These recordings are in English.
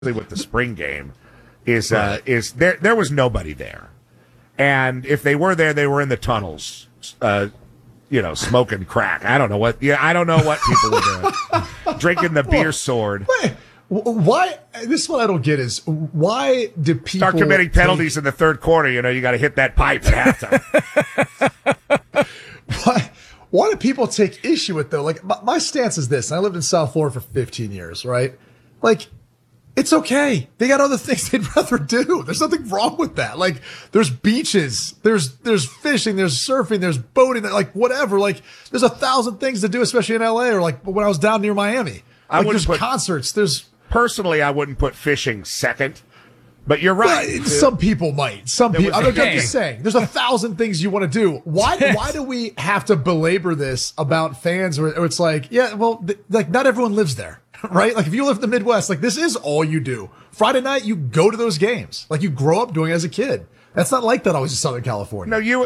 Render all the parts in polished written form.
with the spring game is there was nobody there. And if they were there, they were in the tunnels, smoking crack. I don't know what people were doing. Drinking the beer sword. Wait, why? This is what I don't get is why do people start committing penalties in the third quarter? You got to hit that pipe at halftime. Why do people take issue with though? Like my stance is this. And I lived in South Florida for 15 years, right? Like, it's okay. They got other things they'd rather do. There's nothing wrong with that. Like, there's beaches, there's fishing, there's surfing, there's boating, like whatever. Like, there's 1,000 things to do, especially in LA or like when I was down near Miami. Like, there's concerts. Personally, I wouldn't put fishing second. But you're right. Well, some people might. Some people. I'm just saying. There's 1,000 things you want to do. Why do we have to belabor this about fans? Or it's like, yeah, well, like not everyone lives there, right? Like if you live in the Midwest, like this is all you do. Friday night, you go to those games, like you grow up doing as a kid. That's not like that always in Southern California. No,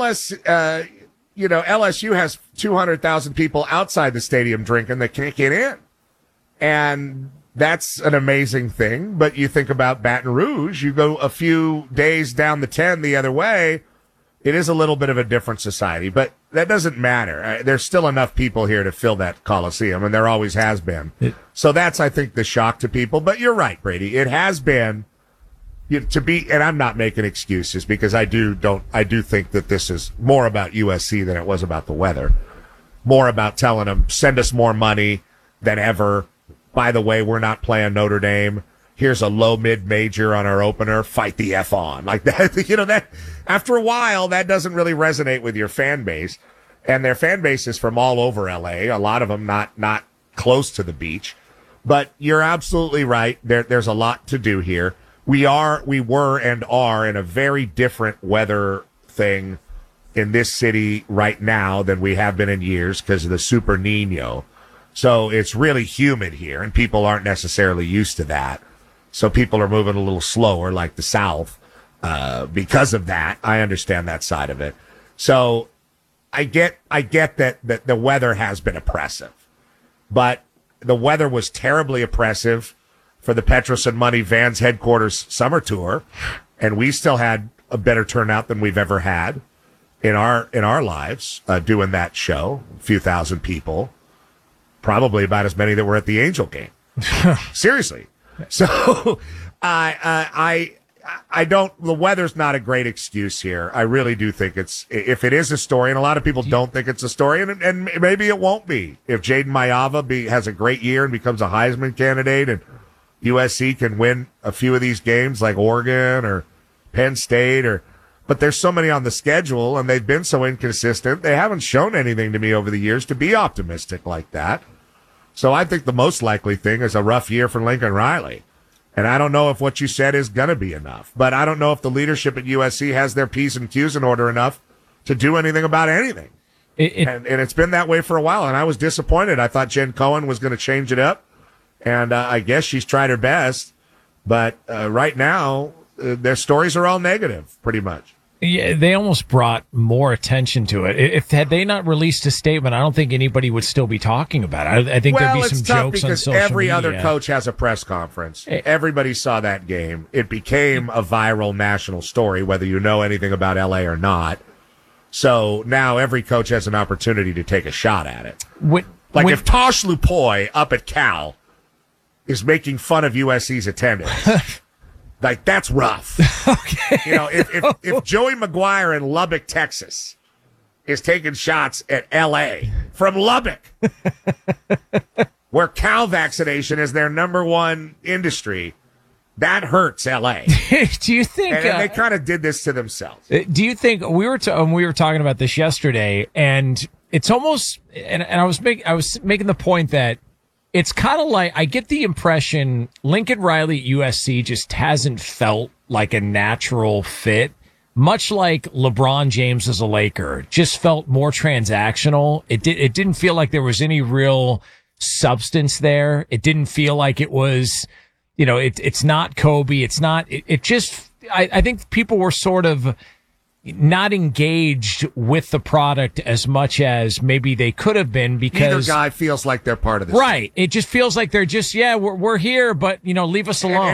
LSU has 200,000 people outside the stadium drinking that can't get in, and that's an amazing thing. But you think about Baton Rouge, you go a few days down the 10 the other way, it is a little bit of a different society, but that doesn't matter. There's still enough people here to fill that Coliseum, and there always has been. So that's, I think, the shock to people. But you're right, Brady. It has been and I'm not making excuses because I do think that this is more about USC than it was about the weather. More about telling them, send us more money than ever. By the way, we're not playing Notre Dame. Here's a low mid-major on our opener. Fight the F on. Like that, that after a while, that doesn't really resonate with your fan base. And their fan base is from all over LA. A lot of them not close to the beach. But you're absolutely right. There's a lot to do here. We were and are in a very different weather thing in this city right now than we have been in years because of the Super Nino. So it's really humid here, and people aren't necessarily used to that. So people are moving a little slower, like the South, because of that. I understand that side of it. So I get that the weather has been oppressive, but the weather was terribly oppressive for the Petros and Money Vans headquarters summer tour, and we still had a better turnout than we've ever had in our lives doing that show. A few thousand people. Probably about as many that were at the Angel game. Seriously. So I don't, the weather's not a great excuse here. I really do think if it is a story, and a lot of people don't think it's a story, and maybe it won't be. If Jaden Mayava has a great year and becomes a Heisman candidate and USC can win a few of these games like Oregon or Penn State but there's so many on the schedule and they've been so inconsistent. They haven't shown anything to me over the years to be optimistic like that. So I think the most likely thing is a rough year for Lincoln Riley. And I don't know if what you said is going to be enough. But I don't know if the leadership at USC has their P's and Q's in order enough to do anything about anything. And it's been that way for a while. And I was disappointed. I thought Jen Cohen was going to change it up. And I guess she's tried her best. But right now, their stories are all negative, pretty much. Yeah, they almost brought more attention to it. Had they not released a statement, I don't think anybody would still be talking about it. I think there'd be some jokes on social media. Every other coach has a press conference. Everybody saw that game. It became a viral national story, whether you know anything about LA or not. So now every coach has an opportunity to take a shot at it. If Tosh Lupoy up at Cal is making fun of USC's attendance. Like, that's rough. Okay. If Joey McGuire in Lubbock, Texas is taking shots at L.A. from Lubbock, where cow vaccination is their number one industry, that hurts L.A. Do you think... And they kind of did this to themselves. Do you think... We were talking about this yesterday, and it's almost... And I was making the point that it's kind of like, I get the impression Lincoln Riley at USC just hasn't felt like a natural fit, much like LeBron James as a Laker, just felt more transactional. It didn't feel like there was any real substance there. It didn't feel like it was, it's not Kobe. It's not, it just, I think people were sort of not engaged with the product as much as maybe they could have been, because Neither guy feels like they're part of this. right. It just feels like they're just, we're here, but leave us alone.